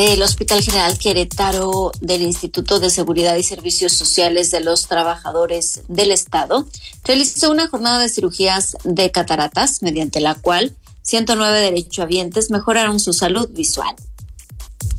El Hospital General Querétaro del Instituto de Seguridad y Servicios Sociales de los Trabajadores del Estado realizó una jornada de cirugías de cataratas, mediante la cual 109 derechohabientes mejoraron su salud visual.